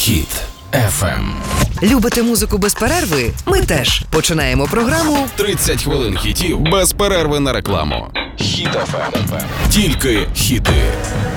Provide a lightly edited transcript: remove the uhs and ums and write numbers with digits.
Хіт FM. Любите музику без перерви? Ми теж. Починаємо програму 30 хвилин хітів без перерви на рекламу. Хіт FM. Тільки хіти.